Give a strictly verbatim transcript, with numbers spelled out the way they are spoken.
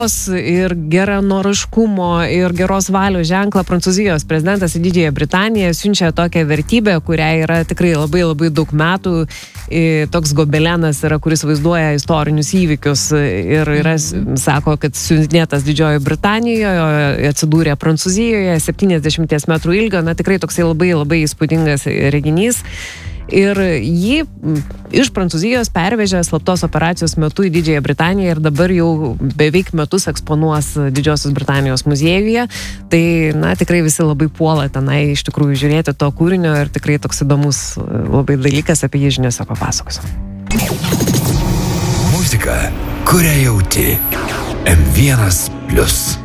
ir geranoriškumo ir geros valios ženklą Prancūzijos prezidentas į Didžiąją Britaniją siunčia tokią vertybę, kuriai yra tikrai labai labai daug metų. Toks gobelenas yra, kuris vaizduoja istorinius įvykius ir yra, sako, kad siuntinėtas Didžiojoje Britanijoje, atsidūrė Prancūzijoje, septyniasdešimt metrų ilgio, na tikrai toksai labai labai įspūdingas reginys. Ir jį iš Prancūzijos pervežė slaptos operacijos metu į Didžiąją Britaniją ir dabar jau beveik metus eksponuos Didžiosios Britanijos muziejuje. Tai, na, tikrai visi labai puola tenai iš tikrųjų žiūrėti to kūrinio ir tikrai toks įdomus labai dalykas, apie jį žiniose papasakosiu. Muzika, kurią jauti. em vienas plius.